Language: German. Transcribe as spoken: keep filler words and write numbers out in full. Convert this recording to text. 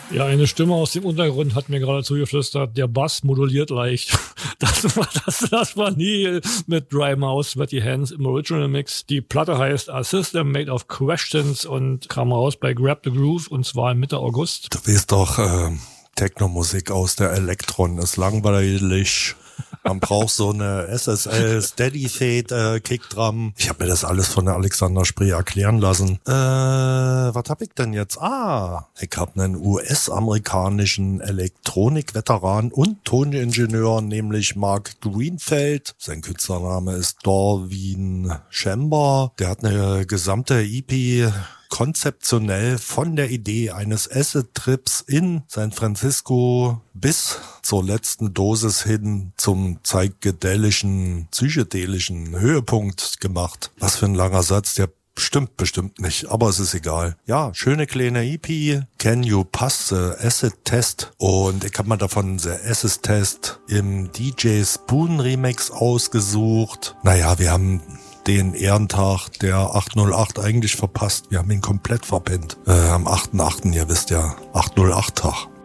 Ja, eine Stimme aus dem Untergrund hat mir gerade zugeflüstert, der Bass moduliert leicht. Das war, das, das war Neil mit Dry Mouth, Sweaty Hands im Original Mix. Die Platte heißt A System Made of Questions und kam raus bei Grab the Groove und zwar Mitte August. Du weißt doch, äh, Techno-Musik aus der Elektron ist langweilig. Man braucht so eine S S L Steady Fade äh, Kickdrum. Ich habe mir das alles von der Alexander Spree erklären lassen. Äh, was hab ich denn jetzt? Ah, ich habe einen U S-amerikanischen Elektronik-Veteran und Toningenieur, nämlich Mark Greenfeld. Sein Künstlername ist Darwin Chamber. Der hat eine gesamte E P konzeptionell von der Idee eines Acid-Trips in San Francisco bis zur letzten Dosis hin zum psychedelischen, psychedelischen Höhepunkt gemacht. Was für ein langer Satz, der stimmt bestimmt nicht, aber es ist egal. Ja, schöne kleine E P, Can You Pass the Acid Test? Und ich habe mal davon The Acid Test im D J Spoon Remix ausgesucht. Naja, wir haben den Ehrentag der achthundertacht eigentlich verpasst. Wir haben ihn komplett verpennt. Äh, am achten achten, ihr wisst ja, achthundertacht Tag.